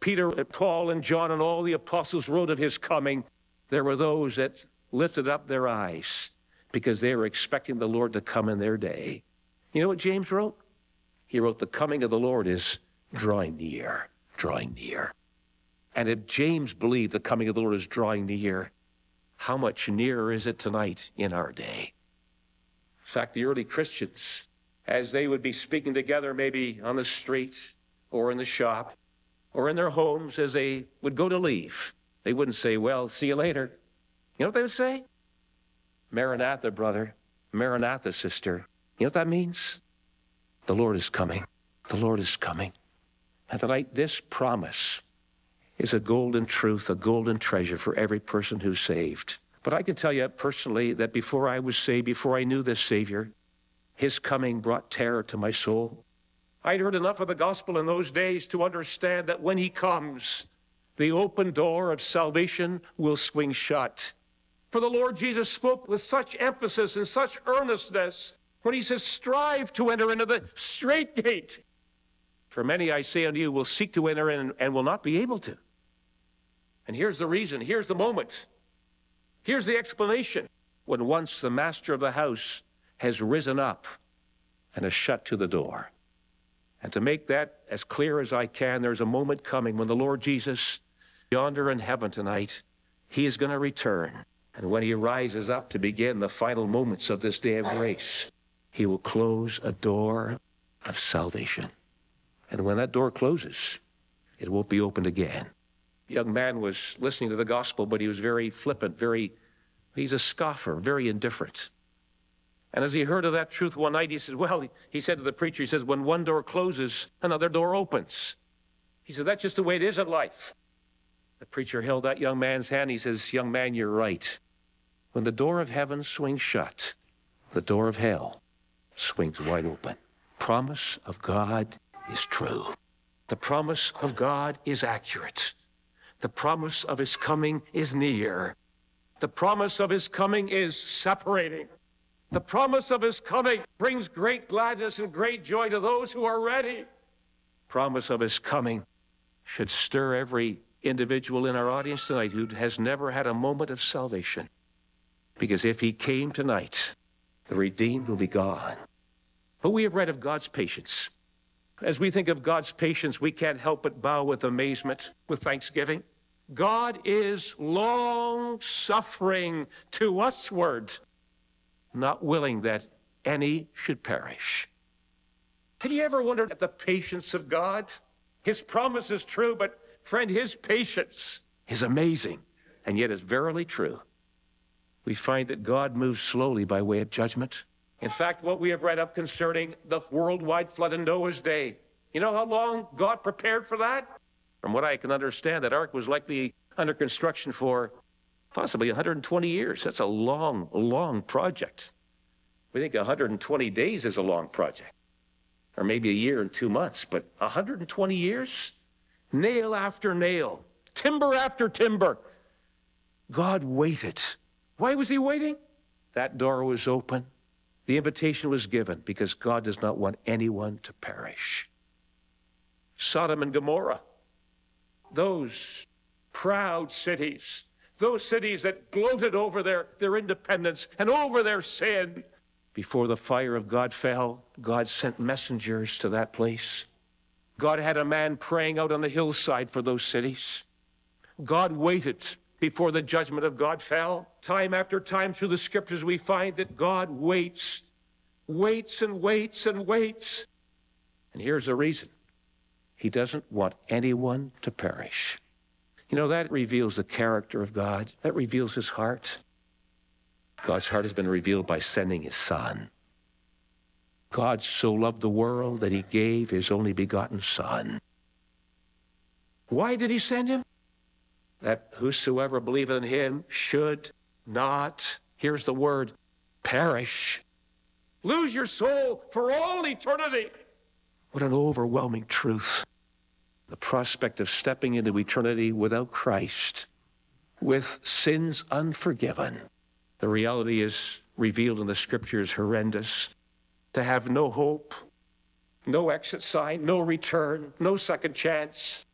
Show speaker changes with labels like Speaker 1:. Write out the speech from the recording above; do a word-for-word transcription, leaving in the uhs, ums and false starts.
Speaker 1: Peter and Paul and John and all the apostles wrote of his coming, there were those that lifted up their eyes because they were expecting the Lord to come in their day. You know what James wrote? He wrote, the coming of the Lord is drawing near, drawing near. And if James believed the coming of the Lord is drawing near, how much nearer is it tonight in our day? In fact, the early Christians, as they would be speaking together maybe on the street or in the shop or in their homes as they would go to leave, they wouldn't say, well, see you later. You know what they would say? Maranatha, brother. Maranatha, sister. You know what that means? The Lord is coming. The Lord is coming. And tonight, this promise is a golden truth, a golden treasure for every person who's saved. But I can tell you personally that before I was saved, before I knew this Savior, his coming brought terror to my soul. I'd heard enough of the gospel in those days to understand that when he comes, the open door of salvation will swing shut. For the Lord Jesus spoke with such emphasis and such earnestness when he says, strive to enter into the strait gate. For many, I say unto you, will seek to enter in and will not be able to. And here's the reason. Here's the moment. Here's the explanation. When once the master of the house has risen up and has shut to the door. And to make that as clear as I can, there's a moment coming when the Lord Jesus, yonder in heaven tonight, he is going to return. And when he rises up to begin the final moments of this day of grace, he will close a door of salvation. And when that door closes, it won't be opened again. The young man was listening to the gospel, but he was very flippant, very, he's a scoffer, very indifferent. And as he heard of that truth one night, he said, well, he, he said to the preacher, he says, when one door closes, another door opens. He said, that's just the way it is in life. The preacher held that young man's hand. He says, young man, you're right. When the door of heaven swings shut, the door of hell swings wide open. Promise of God is true. The promise of God is accurate. The promise of his coming is near. The promise of his coming is separating. The promise of his coming brings great gladness and great joy to those who are ready. Promise of his coming should stir every individual in our audience tonight who has never had a moment of salvation. Because if he came tonight, the redeemed will be gone. But we have read of God's patience. As we think of God's patience, we can't help but bow with amazement, with thanksgiving. God is long-suffering to usward, not willing that any should perish. Have you ever wondered at the patience of God? His promise is true, but friend, his patience is amazing, and yet is verily true. We find that God moves slowly by way of judgment. In fact, what we have read of concerning the worldwide flood in Noah's day, you know how long God prepared for that? From what I can understand, that ark was likely under construction for possibly one hundred twenty years. That's a long, long project. We think one hundred twenty days is a long project, or maybe a year and two months, but one hundred twenty years? Nail after nail, timber after timber. God waited. Why was he waiting? That door was open. The invitation was given because God does not want anyone to perish. Sodom and Gomorrah, those proud cities, those cities that gloated over their, their independence and over their sin. Before the fire of God fell, God sent messengers to that place. God had a man praying out on the hillside for those cities. God waited before the judgment of God fell. Time after time through the scriptures we find that God waits, waits and waits and waits. And here's the reason. He doesn't want anyone to perish. You know, that reveals the character of God. That reveals his heart. God's heart has been revealed by sending his Son. God so loved the world that he gave his only begotten Son. Why did he send him? That whosoever believeth in him should not, here's the word, perish. Lose your soul for all eternity. What an overwhelming truth. The prospect of stepping into eternity without Christ, with sins unforgiven. The reality is revealed in the scriptures horrendous. To have no hope, no exit sign, no return, no second chance.